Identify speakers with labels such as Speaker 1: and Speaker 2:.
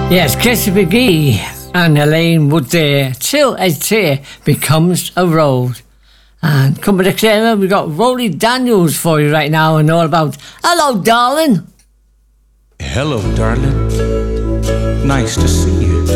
Speaker 1: Yes, Kirsty McGee and Elaine Wood there, till a tear becomes a road. And coming next year, we've got Rolly Daniels for you right now and all about Hello, Darling.
Speaker 2: Hello, darling. Nice to see you.